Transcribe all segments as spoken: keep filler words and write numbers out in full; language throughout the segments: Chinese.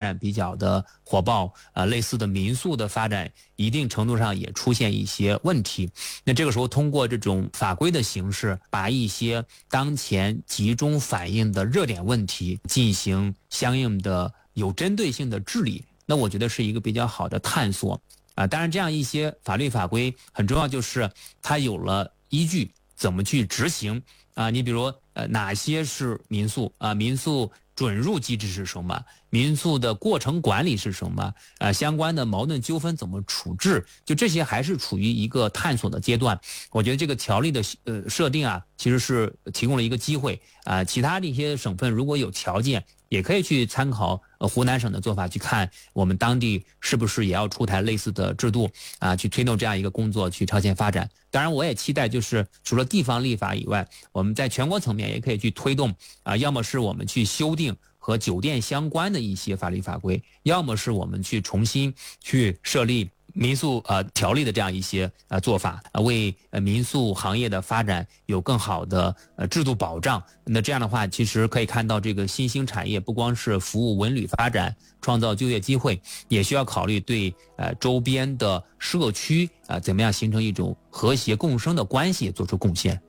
展比较的火爆，呃，类似的民宿的发展一定程度上也出现一些问题。那这个时候通过这种法规的形式，把一些当前集中反映的热点问题进行相应的有针对性的治理，那我觉得是一个比较好的探索啊。当然，这样一些法律法规很重要，就是它有了依据，怎么去执行啊？你比如呃，哪些是民宿啊？民宿准入机制是什么？民宿的过程管理是什么？呃，相关的矛盾纠纷怎么处置？就这些还是处于一个探索的阶段。我觉得这个条例的呃设定啊，其实是提供了一个机会啊、呃。其他的一些省份如果有条件，也可以去参考呃湖南省的做法，去看我们当地是不是也要出台类似的制度啊，去推动这样一个工作去超前发展。当然，我也期待就是除了地方立法以外，我们在全国层面也可以去推动啊，要么是我们去修订和酒店相关的一些法律法规，要么是我们去重新去设立民宿呃条例的这样一些呃做法，呃为呃民宿行业的发展有更好的呃制度保障。那这样的话，其实可以看到这个新兴产业不光是服务文旅发展、创造就业机会，也需要考虑对呃周边的社区啊、呃、怎么样形成一种和谐共生的关系做出贡献。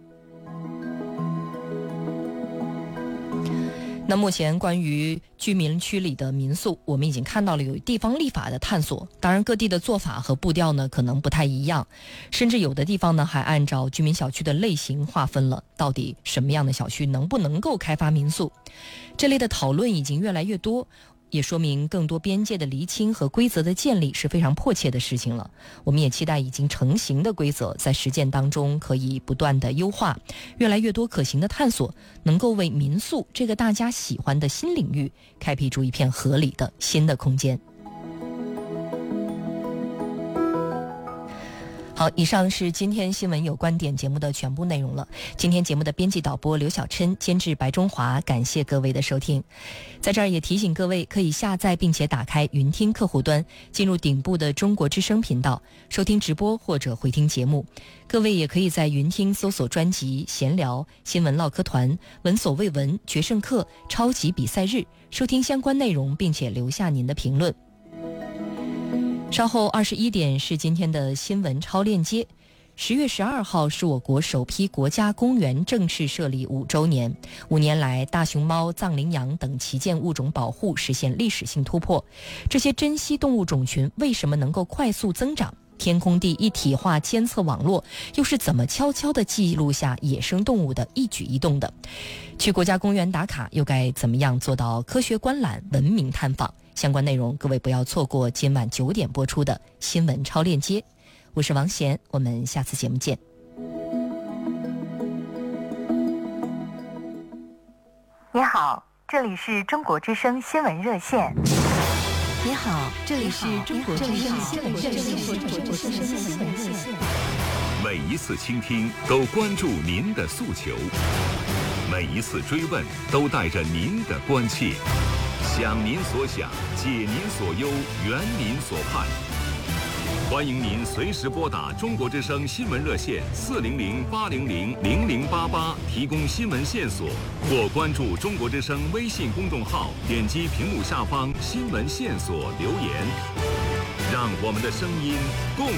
那目前关于居民区里的民宿，我们已经看到了有地方立法的探索，当然各地的做法和步调呢可能不太一样，甚至有的地方呢还按照居民小区的类型划分了到底什么样的小区能不能够开发民宿。这类的讨论已经越来越多，也说明更多边界的厘清和规则的建立是非常迫切的事情了。我们也期待已经成型的规则在实践当中可以不断的优化，越来越多可行的探索能够为民宿这个大家喜欢的新领域开辟出一片合理的新的空间。好，以上是今天新闻有观点节目的全部内容了。今天节目的编辑导播刘小琛，监制白中华，感谢各位的收听。在这儿也提醒各位，可以下载并且打开云听客户端，进入顶部的中国之声频道，收听直播或者回听节目。各位也可以在云听搜索专辑闲聊、新闻唠嗑团、闻所未闻、决胜课、超级比赛日，收听相关内容，并且留下您的评论。稍后二十一点是今天的新闻超链接。十月十二号是我国首批国家公园正式设立五周年，五年来大熊猫、藏羚羊等旗舰物种保护实现历史性突破。这些珍稀动物种群为什么能够快速增长？天空地一体化监测网络又是怎么悄悄地记录下野生动物的一举一动的？去国家公园打卡又该怎么样做到科学观览、文明探访？相关内容各位不要错过今晚九点播出的新闻超链接。我是王贤，我们下次节目见。 你好，这里是中国之声新闻热线。 你好，这里是中国之声新闻热线。 每一次倾听都关注您的诉求，每一次追问都带着您的关切。想您所想，解您所忧，圆您所盼。欢迎您随时拨打中国之声新闻热线四零零八零零零零八八提供新闻线索，或关注中国之声微信公众号，点击屏幕下方新闻线索留言，让我们的声音共